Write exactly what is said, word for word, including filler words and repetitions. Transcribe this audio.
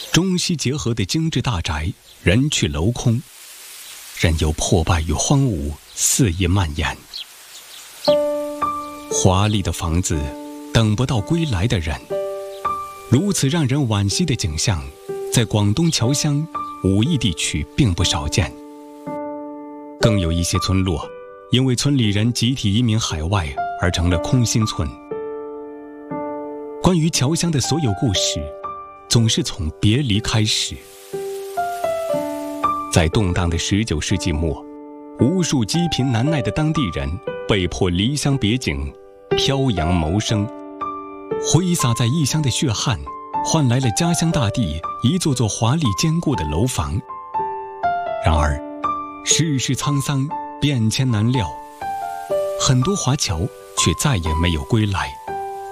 中西结合的精致大宅，人去楼空，任由破败与荒芜肆意蔓延。华丽的房子等不到归来的人，如此让人惋惜的景象，在广东侨乡、武义地区并不少见。更有一些村落，因为村里人集体移民海外而成了空心村。关于侨乡的所有故事，总是从别离开始。在动荡的十九世纪末，无数积贫难耐的当地人被迫离乡别井，漂洋谋生，挥洒在异乡的血汗，换来了家乡大地一座座华丽坚固的楼房。然而，世事沧桑，变迁难料，很多华侨却再也没有归来。